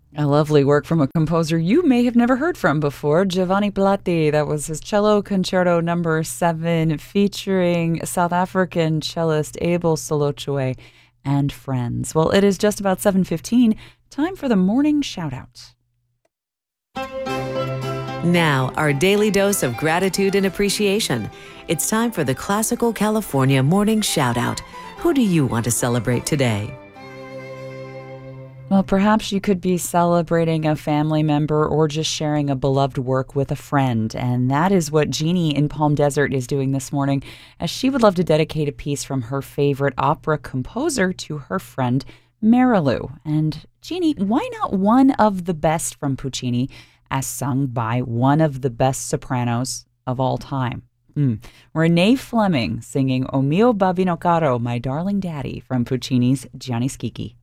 A lovely work from a composer you may have never heard from before, Giovanni Platti. That was his Cello Concerto Number 7 featuring South African cellist Abel Solochwe and friends. Well, it is just about 7:15. Time for the morning shout-out. Now, our daily dose of gratitude and appreciation. It's time for the Classical California Morning Shoutout. Who do you want to celebrate today? Well, perhaps you could be celebrating a family member or just sharing a beloved work with a friend. And that is what Jeannie in Palm Desert is doing this morning, as she would love to dedicate a piece from her favorite opera composer to her friend, Marilu. And Jeannie, why not one of the best from Puccini as sung by one of the best sopranos of all time? Renee Fleming singing O mio babbino caro, my darling daddy, from Puccini's Gianni Schicchi.